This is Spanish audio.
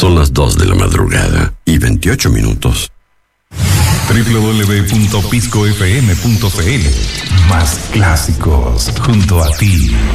Son las 2 de la madrugada y 28 minutos. www.piscofm.cl. Más clásicos junto a ti.